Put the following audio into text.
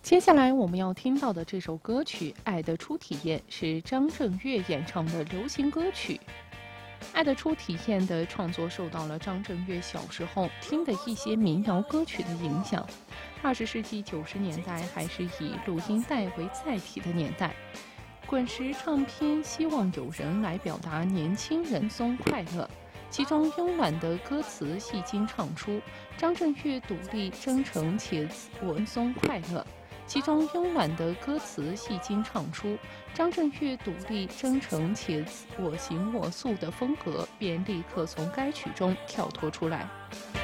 接下来我们要听到的这首歌曲《爱的初体验》是张震岳演唱的流行歌曲。《爱的初体验》的创作受到了张震岳小时候听的一些民谣歌曲的影响。20世纪90年代还是以录音带为载体的年代，滚石唱片希望有人来表达年轻人松快乐。其中慵懒的歌词戏精唱出，张震岳独立、真诚且轻松快乐。其中慵懒的歌词戏精唱出，张震岳独立、真诚且我行我素的风格便立刻从该曲中跳脱出来。